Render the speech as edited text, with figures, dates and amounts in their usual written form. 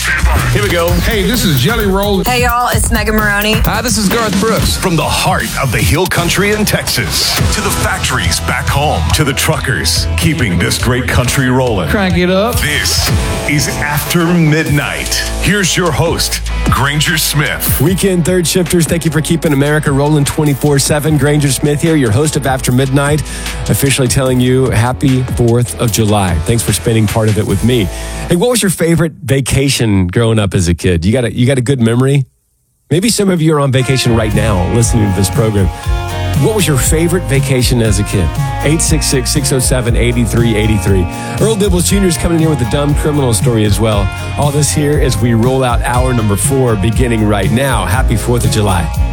Here we go. Hey, this is Jelly Roll. Hey, y'all, it's Megan Maroney. Hi, this is Garth Brooks. From the heart of the Hill Country in Texas to the factories back home to the truckers keeping this great country rolling. Crank it up. This is After Midnight. Here's your host, Granger Smith. Weekend third shifters, thank you for keeping America rolling 24/7. Granger Smith here, your host of After Midnight, officially telling you happy 4th of July. Thanks for spending part of it with me. Hey, what was your favorite vacation growing up as a kid? You got a good memory? Maybe some of you are on vacation right now listening to this program. What was your favorite vacation as a kid? 866-607-8383. Earl Dibbles Jr. is coming in here with a dumb criminal story as well. All this here as we roll out hour number 4 beginning right now. Happy 4th of July.